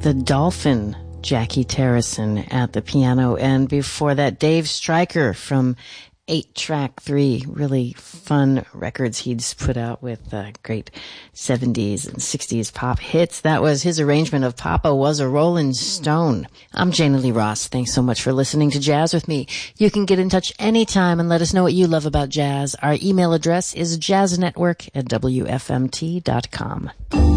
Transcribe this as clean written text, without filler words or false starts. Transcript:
the Dolphin, Jackie Terrison at the piano. And before that, Dave Stryker from 8-Track 3, really fun records he'd put out with great 70s and 60s pop hits. That was his arrangement of Papa Was a Rollin' Stone. I'm Jana Lee Ross. Thanks so much for listening to Jazz with me. You can get in touch anytime and let us know what you love about jazz. Our email address is jazznetwork@wfmt.com.